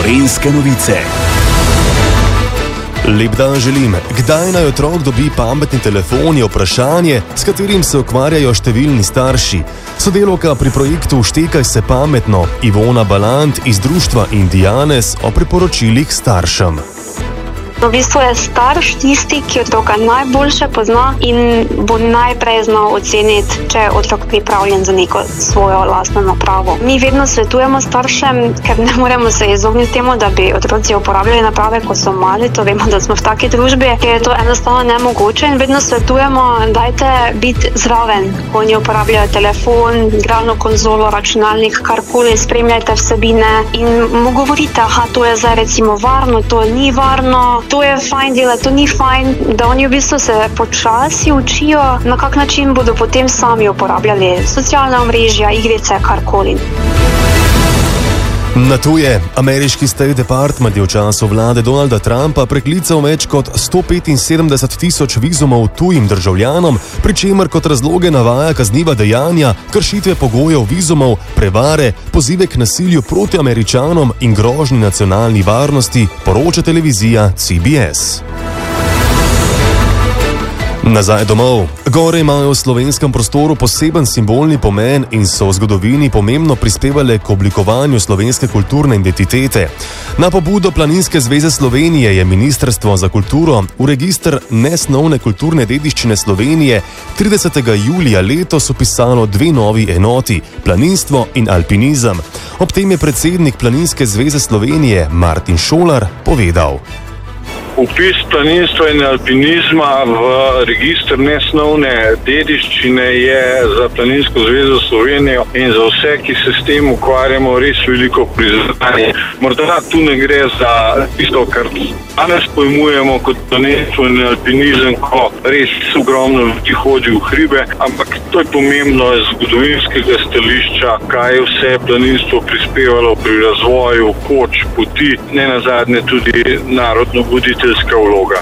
Slovenske novice. Lep dan želim. Kdaj naj otrok dobi pametni telefon, je vprašanje, s katerim se ukvarjajo številni starši. Sodelavka pri projektu Štekaj se pametno, Ivona Balant iz društva Indianes, o priporočilih staršem. V bistvu je starš tisti, ki otroka najboljše pozna in bo najprej znal oceniti, če je otrok pripravljen za neko svojo lastno napravo. Mi vedno svetujemo staršem, ker ne moremo se izogniti temu, da bi otroci uporabljali naprave, ko so mali. To vemo, da smo v taki družbi, ker je to enostavno nemogoče in vedno svetujemo, dajte biti zraven. Oni uporabljajo telefon, igralno konzolo, računalnik, karkoli, spremljajte vsebine in mu govorite, to je zdaj recimo varno, to ni varno. To je fajn delati, to ni fajn, da oni v bistvu se počasi učijo, na kak način bodo potem sami uporabljali socialna omrežja, igrice, karkoli. Na to je ameriški State Department v času vlade Donalda Trumpa preklical več kot 175,000 vizumov tujim državljanom, pri čemer kot razloge navaja kazniva dejanja, kršitve pogojev vizumov, prevare, pozive k nasilju proti Američanom in grožnji nacionalni varnosti, poroča televizija CBS. Nazaj domov. Gore imajo v slovenskem prostoru poseben simbolni pomen in so v zgodovini pomembno prispevale k oblikovanju slovenske kulturne identitete. Na pobudo Planinske zveze Slovenije je Ministrstvo za kulturo v register nesnovne kulturne dediščine Slovenije 30. julija letos vpisalo 2 novi enoti, planinstvo in alpinizem. Ob tem je predsednik Planinske zveze Slovenije Martin Šolar povedal: Vpis planinstva in alpinizma v register nesnovne dediščine je za Planinsko zvezo Slovenijo in za vse, ki se s tem ukvarjamo, res veliko priznanje. Morda tu ne gre za tisto, kar danes pojmujemo kot planinstvo in alpinizem, ko res ogromno ljudi hodi v hribe, ampak to je pomembno iz zgodovinskega stališča, kaj je vse planinstvo prispevalo pri razvoju koč, poti, ne nazadnje tudi narodno-buditeljska vloga.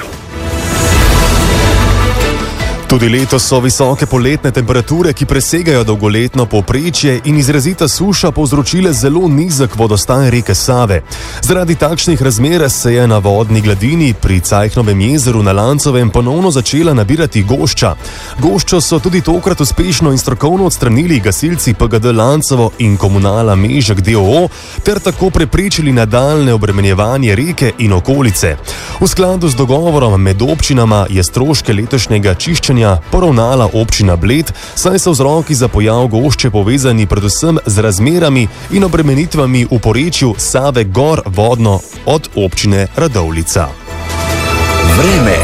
Tudi letos so visoke poletne temperature, ki presegajo dolgoletno povprečje, in izrazita suša povzročile zelo nizek vodostaj reke Save. Zaradi takšnih razmer se je na vodni gladini pri Cajknovem jezeru na Lancovem ponovno začela nabirati gošča. Goščo so tudi tokrat uspešno in strokovno odstranili gasilci PGD Lancovo in Komunala Mežek d.o.o. ter tako preprečili nadaljne obremenjevanje reke in okolice. V skladu z dogovorom med občinama je stroške letošnjega čiščenja poravnala občina Bled, saj so vzroki za pojav gošče povezani predvsem z razmerami in obremenitvami v porečju Save gor vodno od občine Radovljica. Vreme.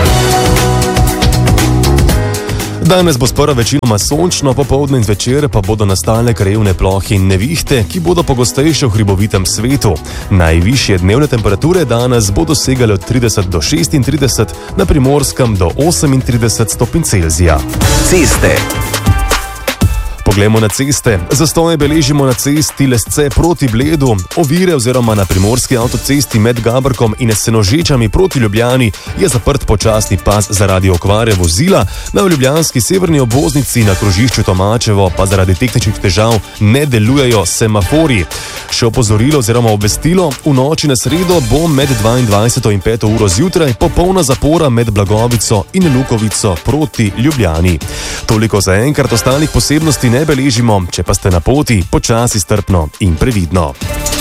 Danes bo sprva večinoma sončno, popoldne in zvečer pa bodo nastale krajevne plohe in nevihte, ki bodo pogostejše v hribovitem svetu. Najvišje dnevne temperature danes bodo segale od 30 do 36, na Primorskem do 38 stopinj Celzija. Ceste. Poglejmo na ceste. Zastoje beležimo na cesti Lesce proti Bledu, ovire oziroma na primorski avtocesti med Gabrkom in Senožečami proti Ljubljani je zaprt počasni pas zaradi okvare vozila, na ljubljanski severni obvoznici na krožišču Tomačevo pa zaradi tehničnih težav ne delujejo semaforji. Še opozorilo oziroma obvestilo, v noči na sredo bo med 22. in 5. uro zjutraj popolna zapora med Blagovico in Lukovico proti Ljubljani. Toliko za enkrat, ostalih posebnosti ne beležimo, če pa ste na poti, počasi, strpno in previdno.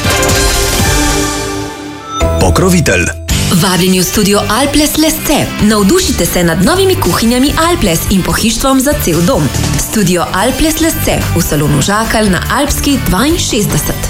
Pokrovitelj. Vabljeni v studio Alples Lesce. Navdušite se nad novimi kuhinjami Alples in pohištvom za cel dom. Studio Alples Lesce v salonu Žakelj na Alpski 62.